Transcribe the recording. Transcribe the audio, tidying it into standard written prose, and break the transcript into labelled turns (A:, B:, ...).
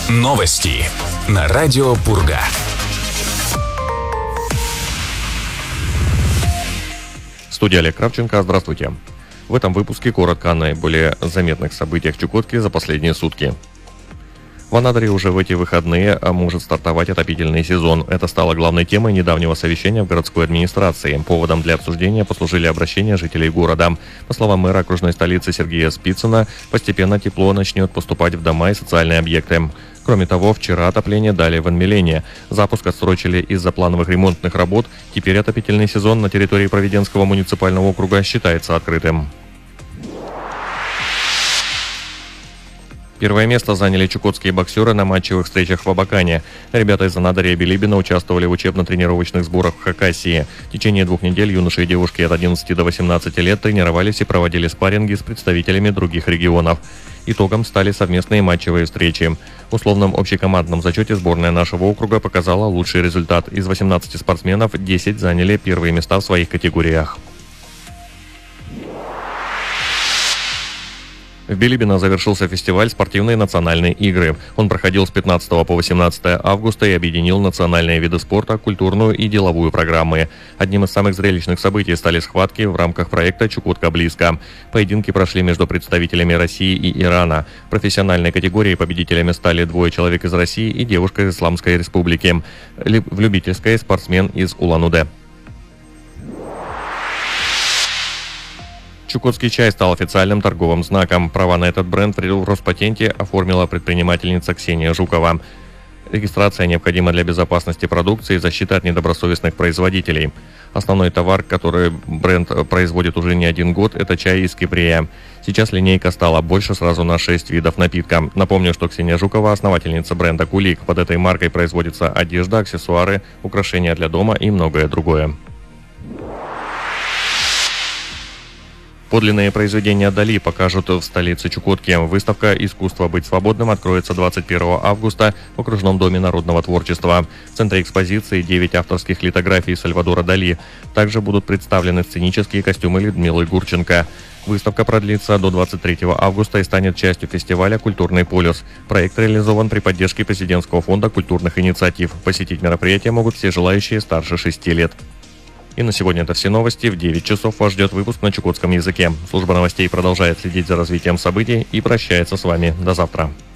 A: Новости на радио Пурга.
B: Студия Олег Кравченко. Здравствуйте. В этом выпуске коротко о наиболее заметных событиях Чукотки за последние сутки. В Анадыре уже в эти выходные может стартовать отопительный сезон. Это стало главной темой недавнего совещания в городской администрации. Поводом для обсуждения послужили обращения жителей города. По словам мэра окружной столицы Сергея Спицына, постепенно тепло начнет поступать в дома и социальные объекты. Кроме того, вчера отопление дали в Анмелене. Запуск отсрочили из-за плановых ремонтных работ. Теперь отопительный сезон на территории Провиденского муниципального округа считается открытым. Первое место заняли чукотские боксеры на матчевых встречах в Абакане. Ребята из Анадыря и Билибина участвовали в учебно-тренировочных сборах в Хакасии. В течение 2 недель юноши и девушки от 11 до 18 лет тренировались и проводили спарринги с представителями других регионов. Итогом стали совместные матчевые встречи. В условном общекомандном зачете сборная нашего округа показала лучший результат. Из 18 спортсменов 10 заняли первые места в своих категориях. В Билибино завершился фестиваль «Спортивные национальные игры». Он проходил с 15 по 18 августа и объединил национальные виды спорта, культурную и деловую программы. Одним из самых зрелищных событий стали схватки в рамках проекта «Чукотка близко». Поединки прошли между представителями России и Ирана. В профессиональной категории победителями стали 2 человек из России и девушка из Исламской Республики. В любительской спортсмен из Улан-Удэ. Чукотский чай стал официальным торговым знаком. Права на этот бренд в Роспатенте оформила предпринимательница Ксения Жукова. Регистрация необходима для безопасности продукции и защиты от недобросовестных производителей. Основной товар, который бренд производит уже не 1 год, это чай из Кипрея. Сейчас линейка стала больше сразу на 6 видов напитка. Напомню, что Ксения Жукова – основательница бренда «Кулик». Под этой маркой производится одежда, аксессуары, украшения для дома и многое другое. Подлинные произведения Дали покажут в столице Чукотки. Выставка «Искусство быть свободным» откроется 21 августа в окружном доме народного творчества. В центре экспозиции 9 авторских литографий Сальвадора Дали. Также будут представлены сценические костюмы Людмилы Гурченко. Выставка продлится до 23 августа и станет частью фестиваля «Культурный полюс». Проект реализован при поддержке Президентского фонда культурных инициатив. Посетить мероприятие могут все желающие старше 6 лет. И на сегодня это все новости. В 9 часов вас ждет выпуск на чукотском языке. Служба новостей продолжает следить за развитием событий и прощается с вами до завтра.